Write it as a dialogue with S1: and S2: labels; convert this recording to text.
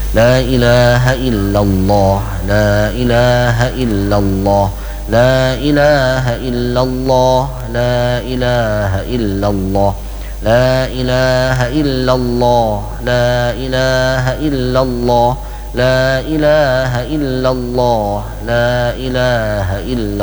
S1: لا إله إلا الله لا إله إلا الله لا إله إلا الله لا إله إلا الله لا إله إلا الله لا إله إلا الله لا إله إلا الله لا إله إلا